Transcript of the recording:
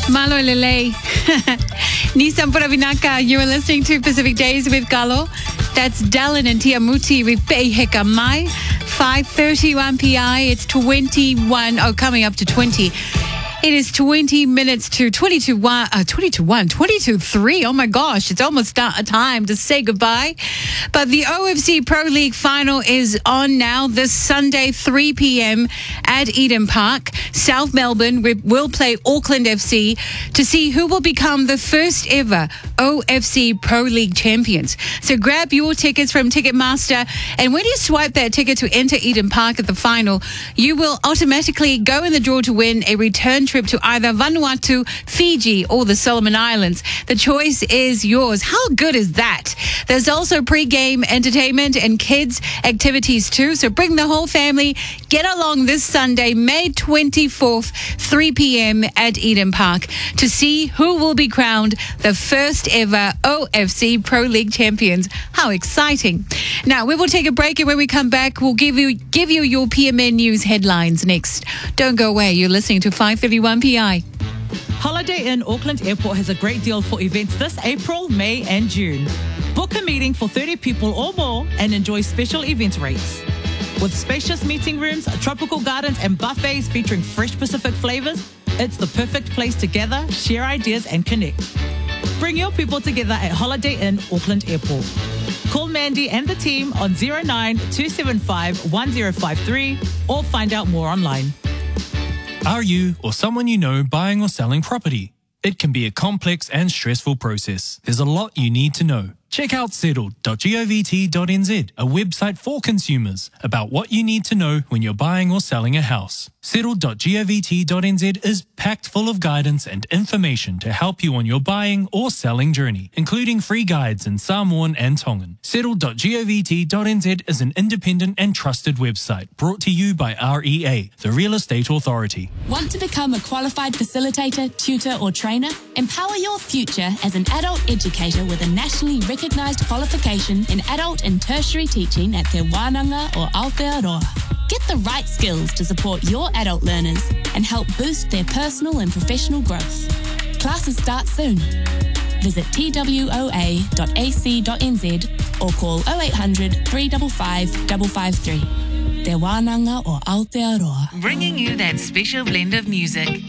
Malo Lele. Nissan Puravinaka. You are listening to Pacific Days with Galo. That's Dallin and Tiamuti with Beheka Mai. 5:31 PI. It's 21. Oh, coming up to 20. It is 20 minutes to 22-3. Oh my gosh, it's almost time to say goodbye. But the OFC Pro League final is on now this Sunday, 3 p.m. at Eden Park. South Melbourne will play Auckland FC to see who will become the first ever OFC Pro League champions. So grab your tickets from Ticketmaster, and when you swipe that ticket to enter Eden Park at the final, you will automatically go in the draw to win a return trip to either Vanuatu, Fiji, or the Solomon Islands. The choice is yours. How good is that? There's also pre-game entertainment and kids activities too. So bring the whole family. Get along this Sunday, May 24th, 3 p.m. at Eden Park to see who will be crowned the first ever OFC Pro League champions. How exciting. Now, we will take a break, and when we come back, we'll give you your PMN News headlines next. Don't go away. You're listening to 5:31 PI. Holiday Inn Auckland Airport has a great deal for events this April, May and June. Book a meeting for 30 people or more and enjoy special event rates. With spacious meeting rooms, tropical gardens and buffets featuring fresh Pacific flavours, it's the perfect place to gather, share ideas and connect. Bring your people together at Holiday Inn Auckland Airport. Call Mandy and the team on 09 275 1053 or find out more online. Are you or someone you know buying or selling property? It can be a complex and stressful process. There's a lot you need to know. Check out settled.govt.nz, a website for consumers, about what you need to know when you're buying or selling a house. Settled.govt.nz is packed full of guidance and information to help you on your buying or selling journey, including free guides in Samoan and Tongan. Settled.govt.nz is an independent and trusted website brought to you by REA, the Real Estate Authority. Want to become a qualified facilitator, tutor or trainer? Empower your future as an adult educator with a nationally recognised qualification in adult and tertiary teaching at Te Wānanga or Aotearoa. Get the right skills to support your adult learners and help boost their personal and professional growth. Classes start soon. Visit twoa.ac.nz or call 0800 355 553. Te Wānanga or Aotearoa. Bringing you that special blend of music.